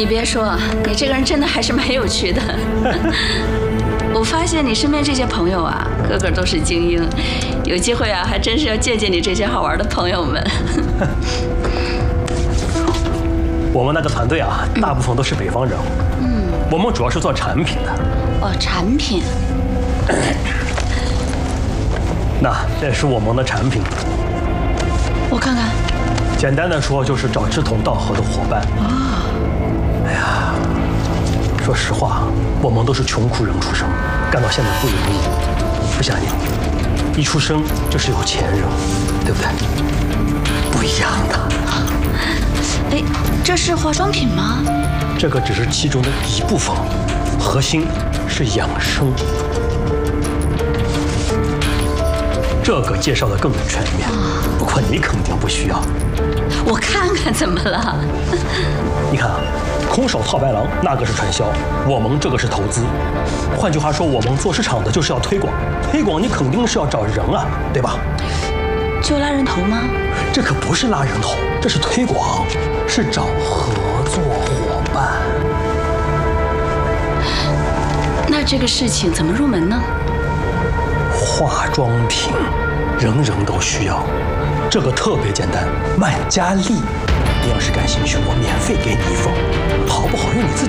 你别说，你这个人真的还是蛮有趣的。我发现你身边这些朋友啊，个个都是精英，有机会啊，还真是要见见你这些好玩的朋友们。 我们那个团队啊，大部分都是北方人。我们主要是做产品的。 哦，产品。 那这是我们的产品。 我看看。 简单的说，就是找志同道合的伙伴。哎呀，说实话，我们都是穷苦人出生，干到现在不容易。不像你，一出生就是有钱人，对不对？不一样的。 哎，这是化妆品吗？ 这个只是其中的一部分，核心是养生。这个介绍的更全面，不过你肯定不需要。 我看看怎么了？ 你看啊，空手套白狼那个是传销，我们这个是投资。换句话说，我们做市场的就是要推广，推广你肯定是要找人啊，对吧？ 就拉人头吗？ 这可不是拉人头，这是推广，是找合作伙伴。 那这个事情怎么入门呢？ 化妆品，人人都需要，这个特别简单，万家丽。你要是感兴趣，我免费给你一份，好不好用你自己